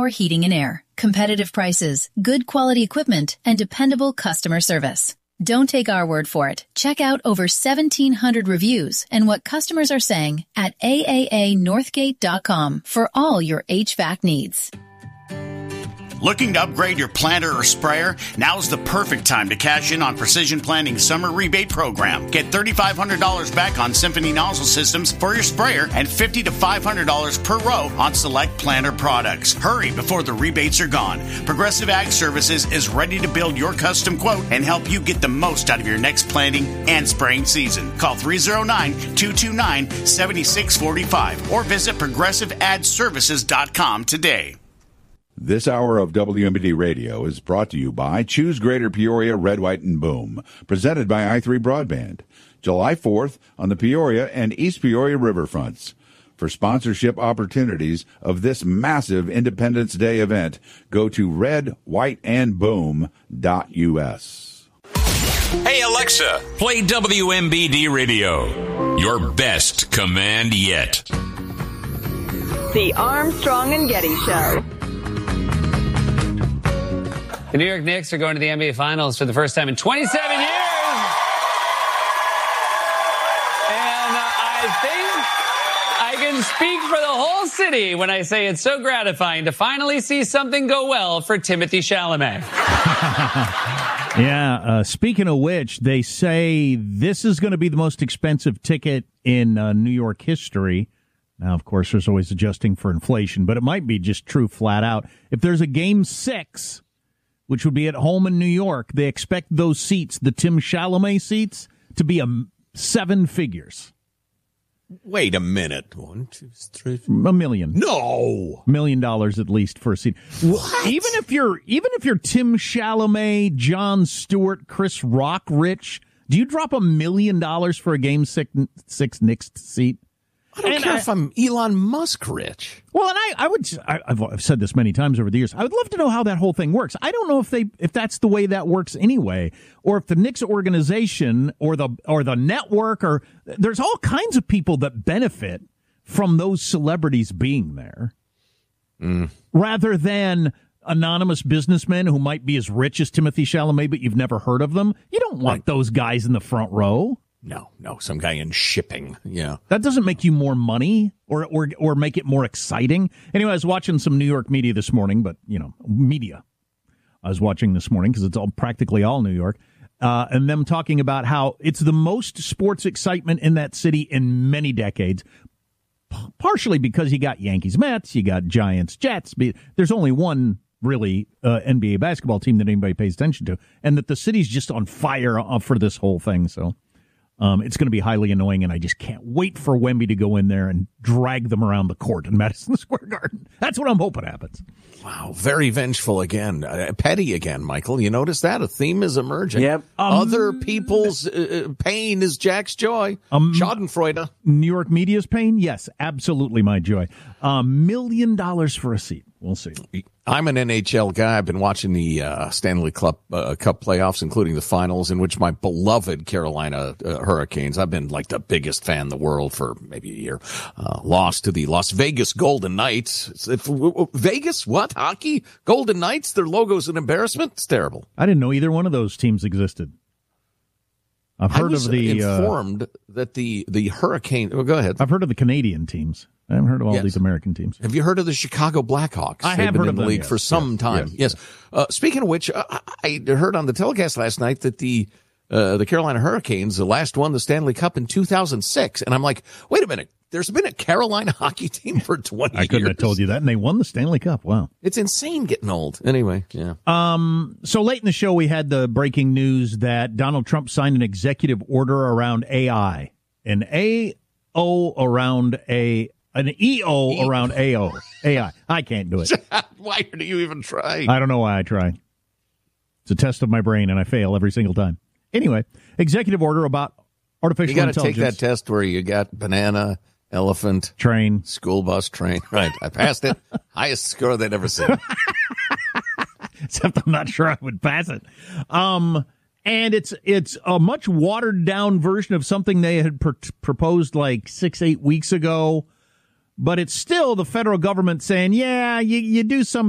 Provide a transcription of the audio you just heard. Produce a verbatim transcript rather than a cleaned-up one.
heating and air, competitive prices, good quality equipment, and dependable customer service. Don't take our word for it. Check out over seventeen hundred reviews and what customers are saying at A A A Northgate dot com for all your H V A C needs. Looking to upgrade your planter or sprayer? Now's the perfect time to cash in on Precision Planting's summer rebate program. Get three thousand five hundred dollars back on Symphony nozzle systems for your sprayer and fifty to five hundred dollars per row on select planter products. Hurry before the rebates are gone. Progressive Ag Services is ready to build your custom quote and help you get the most out of your next planting and spraying season. Call three oh nine, two two nine, seven six four five or visit progressive ad services dot com today. This hour of W M B D Radio is brought to you by Choose Greater Peoria Red, White, and Boom, presented by I three Broadband. July fourth on the Peoria and East Peoria riverfronts. For sponsorship opportunities of this massive Independence Day event, go to red white and boom dot U S. Hey Alexa, play W M B D Radio. Your best command yet. The Armstrong and Getty Show. The New York Knicks are going to the N B A Finals for the first time in twenty-seven years. And uh, I think I can speak for the whole city when I say it's so gratifying to finally see something go well for Timothée Chalamet. Yeah, uh, speaking of which, they say this is going to be the most expensive ticket in uh, New York history. Now, of course, there's always adjusting for inflation, but it might be just true flat out. If there's a game six, which would be at home in New York, they expect those seats, the Tim Chalamet seats, to be a seven figures. Wait a minute. One, two, three. A million. No. Million dollars at least for a seat. What? Even if you're, even if you're Tim Chalamet, Jon Stewart, Chris Rock rich, do you drop a million dollars for a game six, six Knicks seat? I don't and care I, if I'm Elon Musk rich. Well, and I, I would, I, I've, I've said this many times over the years. I would love to know how that whole thing works. I don't know if they, if that's the way that works anyway, or if the Knicks organization or the, or the network, or there's all kinds of people that benefit from those celebrities being there, mm. rather than anonymous businessmen who might be as rich as Timothée Chalamet, but you've never heard of them. You don't want right. those guys in the front row. No, no, some guy in shipping. Yeah. That doesn't make you more money or, or, or make it more exciting. Anyway, I was watching some New York media this morning, but, you know, media I was watching this morning because it's all practically all New York, uh, and them talking about how it's the most sports excitement in that city in many decades, p- partially because you got Yankees, Mets, you got Giants, Jets. There's only one really uh, N B A basketball team that anybody pays attention to, and that the city's just on fire for this whole thing, so... Um, it's going to be highly annoying, and I just can't wait for Wemby to go in there and drag them around the court in Madison Square Garden. That's what I'm hoping happens. Wow, very vengeful again. Uh, petty again, Michael. You notice that? A theme is emerging. Yep. Um, Other people's uh, pain is Jack's joy. Um, Schadenfreude. New York media's pain? Yes, absolutely my joy. A um, million dollars for a seat. We'll see. I'm an N H L guy. I've been watching the uh, Stanley Cup, uh, Cup playoffs, including the finals, in which my beloved Carolina uh, Hurricanes, I've been like the biggest fan in the world for maybe a year, uh, lost to the Las Vegas Golden Knights. If, Vegas, what? Hockey? Golden Knights? Their logo's an embarrassment? It's terrible. I didn't know either one of those teams existed. I've heard I was of the informed uh, that the the Hurricane. Well, go ahead. I've heard of the Canadian teams. I haven't heard of all yes. these American teams. Have you heard of the Chicago Blackhawks? I They've have been heard in of the them, league yes. for some yes. time. Yes. yes. Uh, speaking of which, uh, I heard on the telecast last night that the uh, the Carolina Hurricanes, the last won the Stanley Cup in two thousand six, and I'm like, wait a minute. There's been a Carolina hockey team for twenty years. I couldn't years. have told you that, and they won the Stanley Cup. Wow. It's insane getting old. Anyway, yeah. Um. So late in the show, we had the breaking news that Donald Trump signed an executive order around A I. An A O around A, an E O e- around A O. A I. I can't do it. Why do you even try? I don't know why I try. It's a test of my brain, and I fail every single time. Anyway, executive order about artificial intelligence. You got to take take that test where you got banana, elephant, train, school bus, train. Right. I passed it. Highest score they'd ever seen. Except I'm not sure I would pass it. Um, and it's it's a much watered down version of something they had pr- proposed like six, eight weeks ago. But it's still the federal government saying, yeah, you, you do some